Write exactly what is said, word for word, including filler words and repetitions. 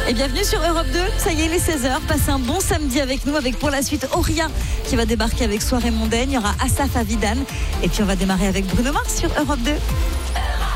Et bienvenue sur Europe deux, ça y est, il est seize heures, passez un bon samedi avec nous, avec pour la suite Auria qui va débarquer avec Soirée Mondaine, il y aura Asaf Avidan et puis on va démarrer avec Bruno Mars sur Europe deux.